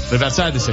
live outside the city.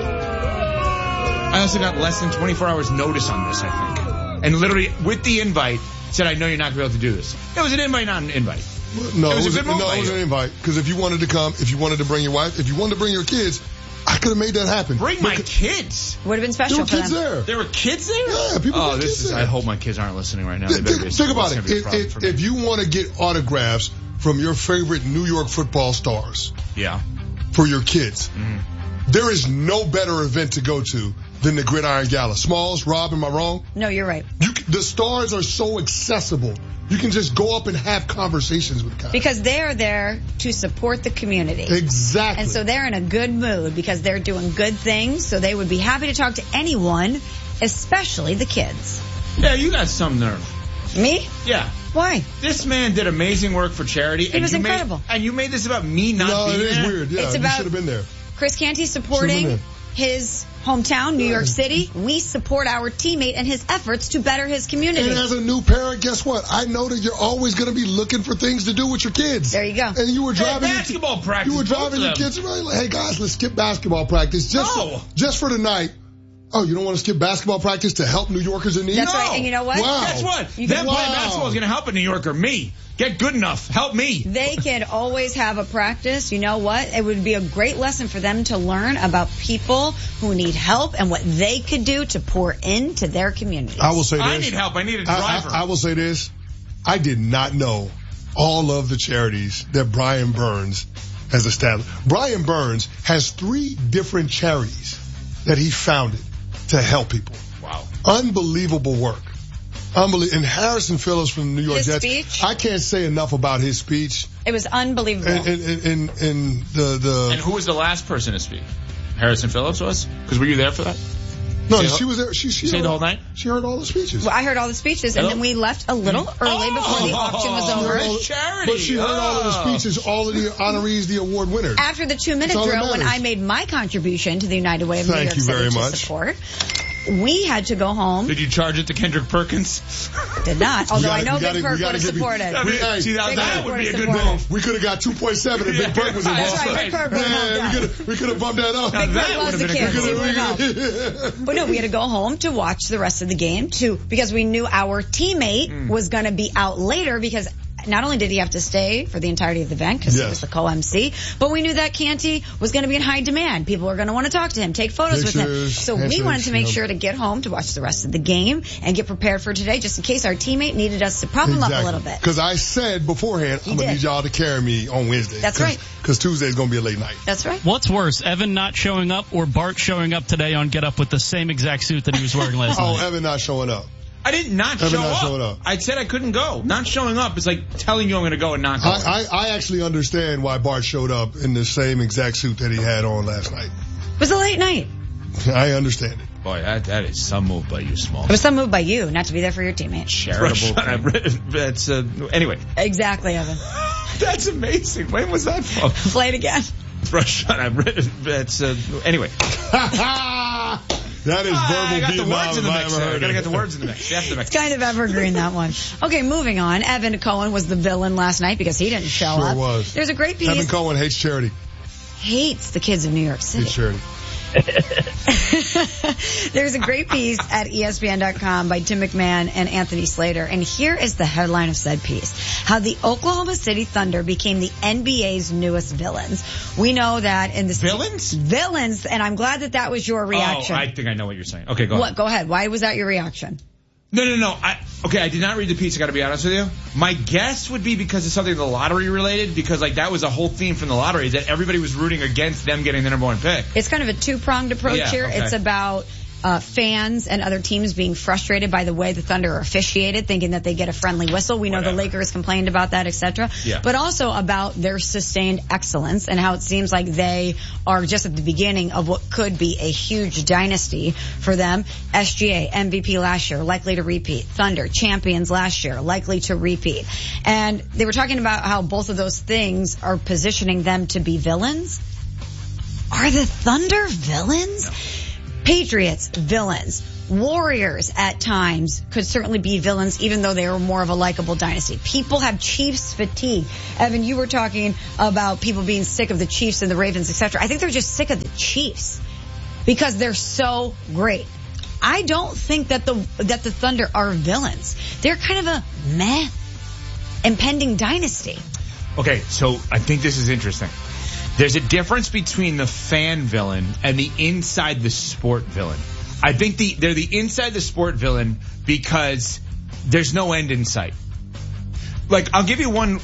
I also got less than 24 hours notice on this, I think. And literally, with the invite, said, I know you're not going to be able to do this. It was an invite, not an invite. No, it was it was an invite. Because if you wanted to come, if you wanted to bring your wife, if you wanted to bring your kids, I could have made that happen. Bring my kids. Would have been special for them. There. There were kids there? Yeah, people were kids there. I hope my kids aren't listening right now. Think about it. If you want to get autographs from your favorite New York football stars, for your kids, there is no better event to go to than the Gridiron Gala. Smalls, Rob, am I wrong? No, you're right. The stars are so accessible. You can just go up and have conversations with guys. Because they are there to support the community. Exactly. And so they're in a good mood because they're doing good things. So they would be happy to talk to anyone, especially the kids. Yeah, you got some nerve. Me? Yeah. Why? This man did amazing work for charity. It was incredible. And you made this about me not being there? No, it is weird. Yeah, it's you about should have been there. Chris Canty supporting his hometown, New York City. We support our teammate and his efforts to better his community. And as a new parent, guess what? I know that you're always going to be looking for things to do with your kids. There you go. And you were driving basketball practice. You were driving your kids around like, hey guys, let's skip basketball practice just for the night. Oh, you don't want to skip basketball practice to help New Yorkers in need? That's right. And you know what? Wow. Guess what? Them playing basketball is going to help a New Yorker. Me. Get good enough. Help me. They can always have a practice. You know what? It would be a great lesson for them to learn about people who need help and what they could do to pour into their communities. I will say this. I need help. I need a driver. I will say this. I did not know all of the charities that Brian Burns has established. Brian Burns has 3 different charities that he founded to help people. Wow. Unbelievable work. And Harrison Phillips from the New York His Jets. speech? I can't say enough about his speech. It was unbelievable. And who was the last person to speak? Harrison Phillips was? Because were you there for that? No, she was there. She stayed the whole night? She heard all the speeches. Well, I heard all the speeches, and then we left a little early before the auction was over. Charity. But she heard all of the speeches, all of the honorees, the award winners. After the 2-minute drill, when I made my contribution to the United Way of New York City to support, we had to go home. Did you charge it to Kendrick Perkins? Did not. Although I know Big Perk would have supported. That would be a good move. We could have got 2.7 if Big Perk was involved. That's right. Big Perk would have we could have bumped that up. Big Perk loves the kids. But no, we had to go home to watch the rest of the game because we knew our teammate was going to be out later because not only did he have to stay for the entirety of the event because he was the co-MC, but we knew that Canty was going to be in high demand. People were going to want to talk to him, take photos with him. So we wanted to make sure to get home to watch the rest of the game and get prepared for today just in case our teammate needed us to prop him up a little bit. Because I said beforehand, I'm going to need y'all to carry me on Wednesday. That's right. Because Tuesday's going to be a late night. That's right. What's worse, Evan not showing up or Bart showing up today on Get Up with the same exact suit that he was wearing last night? Oh, Evan not showing up. I did not show up. I said I couldn't go. Not showing up is like telling you I'm going to go and not go. I actually understand why Bart showed up in the same exact suit that he had on last night. It was a late night. I understand it. Boy, that is some move by you, Small. It was some move by you not to be there for your teammate. Charitable. That's anyway. Exactly, Evan. That's amazing. When was that from? Play it again. That's anyway. That is verbal Vietnam if I ever heard it. I gotta get the words in the mix. It's kind of evergreen, that one. Okay, moving on. Evan Cohen was the villain last night because he didn't show up. Sure was. There's a great piece. Evan Cohen hates charity. Hates the kids of New York City. Hates charity. There's a great piece at ESPN.com by Tim McMahon and Anthony Slater. And here is the headline of said piece. How the Oklahoma City Thunder became the NBA's newest villains. We know that in the... Villains? Villains. And I'm glad that was your reaction. Oh, I think I know what you're saying. Okay, go ahead. Go ahead. Why was that your reaction? No. I did not read the piece, I gotta be honest with you. My guess would be because it's something the lottery related, because like that was a whole theme from the lottery, that everybody was rooting against them getting the number 1 pick. It's kind of a 2-pronged approach here. Okay. It's about fans and other teams being frustrated by the way the Thunder are officiated, thinking that they get a friendly whistle. We know the Lakers complained about that, etc. Yeah. But also about their sustained excellence and how it seems like they are just at the beginning of what could be a huge dynasty for them. SGA, MVP last year, likely to repeat. Thunder, champions last year, likely to repeat. And they were talking about how both of those things are positioning them to be villains. Are the Thunder villains? No. Patriots, villains. Warriors at times could certainly be villains, even though they are more of a likable dynasty. People have Chiefs fatigue. Evan, you were talking about people being sick of the Chiefs and the Ravens, etc. I think they're just sick of the Chiefs because they're so great. I don't think that the Thunder are villains. They're kind of a meh impending dynasty. Okay, so I think this is interesting. There's a difference between the fan villain and the inside the sport villain. I think they're the inside the sport villain because there's no end in sight. Like, I'll give you one.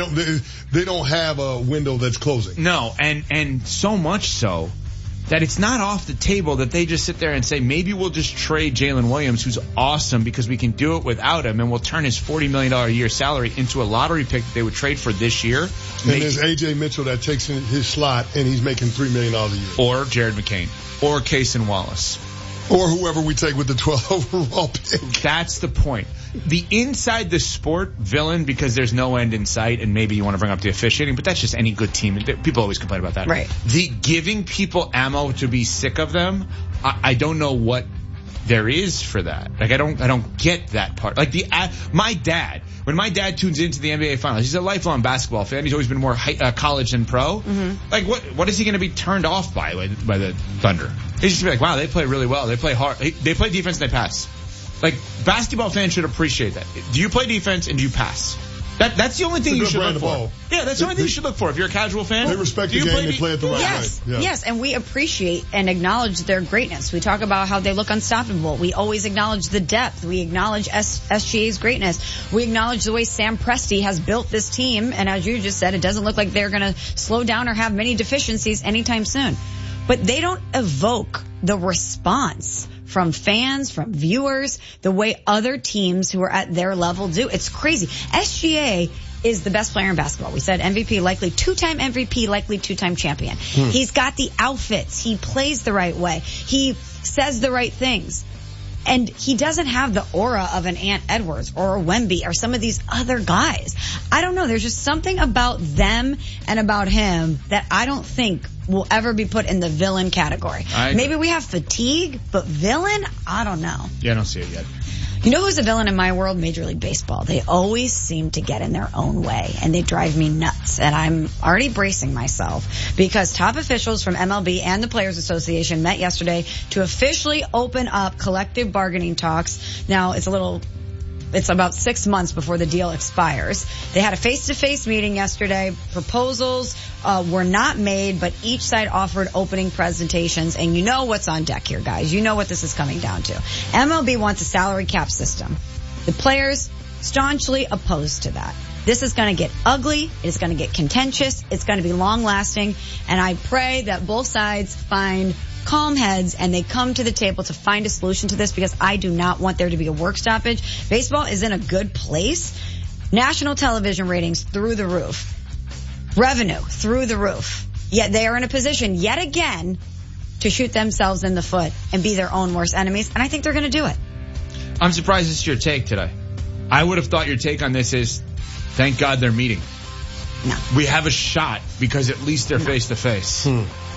They don't have a window that's closing. No, and so much so that it's not off the table that they just sit there and say, maybe we'll just trade Jalen Williams, who's awesome, because we can do it without him, and we'll turn his $40 million a year salary into a lottery pick that they would trade for this year. And there's A.J. Mitchell that takes in his slot, and he's making $3 million a year. Or Jared McCain. Or Cason Wallace. Or whoever we take with the 12th overall pick. That's the point. The inside the sport villain, because there's no end in sight, and maybe you want to bring up the officiating, but that's just any good team. People always complain about that. Right. The giving people ammo to be sick of them, I don't know what there is for that. Like, I don't get that part. Like, my dad, when my dad tunes into the NBA Finals, he's a lifelong basketball fan. He's always been more college than pro. Mm-hmm. Like, what is he going to be turned off by the Thunder? He's just be like, wow, they play really well. They play hard. They play defense and they pass. Like, basketball fans should appreciate that. Do you play defense and do you pass? That's the only thing you should look for. Yeah, that's the only thing you should look for if you're a casual fan. They respect the game, they play it the right way. Yes, and we appreciate and acknowledge their greatness. We talk about how they look unstoppable. We always acknowledge the depth. We acknowledge SGA's greatness. We acknowledge the way Sam Presti has built this team, and as you just said, it doesn't look like they're going to slow down or have many deficiencies anytime soon. But they don't evoke the response from fans, from viewers, the way other teams who are at their level do. It's crazy. SGA is the best player in basketball. We said MVP, likely two-time MVP, likely two-time champion. He's got the outfits. He plays the right way. He says the right things. And he doesn't have the aura of an Ant Edwards or a Wemby or some of these other guys. I don't know. There's just something about them and about him that I don't think will ever be put in the villain category. Maybe we have fatigue, but villain? I don't know. Yeah, I don't see it yet. You know who's a villain in my world? Major League Baseball. They always seem to get in their own way, and they drive me nuts. And I'm already bracing myself because top officials from MLB and the Players Association met yesterday to officially open up collective bargaining talks. Now, it's about 6 months before the deal expires. They had a face-to-face meeting yesterday. Proposals were not made, but each side offered opening presentations. And you know what's on deck here, guys. You know what this is coming down to. MLB wants a salary cap system. The players staunchly opposed to that. This is going to get ugly. It's going to get contentious. It's going to be long-lasting. And I pray that both sides find calm heads and they come to the table to find a solution to this, because I do not want there to be a work stoppage. Baseball is in a good place. National television ratings through the roof. Revenue through the roof. Yet they are in a position yet again to shoot themselves in the foot and be their own worst enemies. And I think they're going to do it. I'm surprised this is your take today. I would have thought your take on this is, thank God they're meeting. No. We have a shot because at least they're face to face.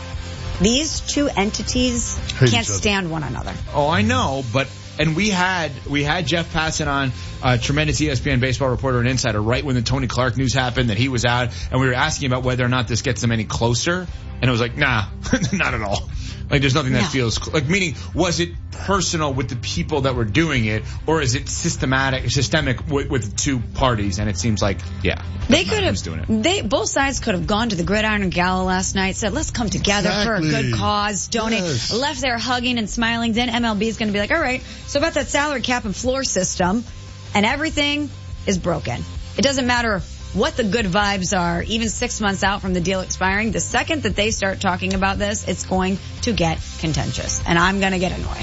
These two entities can't stand one another. Oh, I know, and we had Jeff Passan on, a tremendous ESPN baseball reporter and insider, right when the Tony Clark news happened that he was out, and we were asking about whether or not this gets them any closer, and it was like, nah, not at all. Like, there's nothing that feels like, meaning, was it personal with the people that were doing it, or is it systemic with the two parties? And it seems like, they could have. Both sides could have gone to the Gridiron and Gala last night, said, let's come together for a good cause, donate, left there hugging and smiling. Then MLB is going to be like, all right, so about that salary cap and floor system, and everything is broken. It doesn't matter what the good vibes are, even 6 months out from the deal expiring. The second that they start talking about this, it's going to get contentious, and I'm going to get annoyed.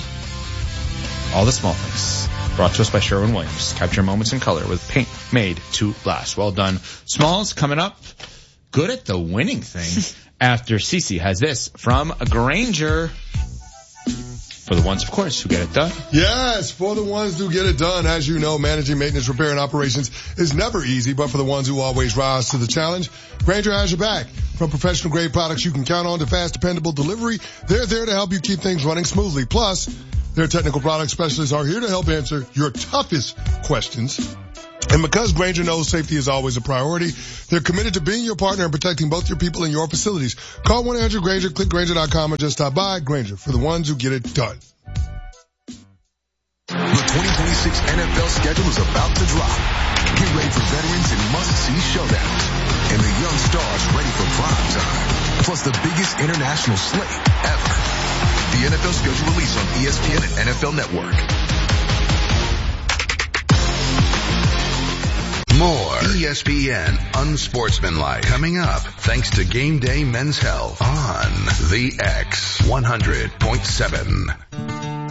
All the small things. Brought to us by Sherwin-Williams. Capture moments in color with paint made to last. Well done. Smalls coming up. Good at the winning thing after Cece has this from Grainger. For the ones, of course, who get it done. Yes, for the ones who get it done. As you know, managing maintenance, repair, and operations is never easy, but for the ones who always rise to the challenge, Grainger has your back. From professional-grade products you can count on to fast, dependable delivery, they're there to help you keep things running smoothly. Plus, Their technical product specialists are here to help answer your toughest questions. And because Grainger knows safety is always a priority, they're committed to being your partner and protecting both your people and your facilities. Call 1-800-GRAINGER, click Grainger.com, or just stop by. Grainger, for the ones who get it done. The 2026 NFL schedule is about to drop. Get ready for veterans and must-see showdowns, and the young stars ready for prime time, plus the biggest international slate ever. The NFL schedule released on ESPN and NFL Network. More ESPN Unsportsmanlike coming up thanks to Game Day Men's Health on the X 100.7.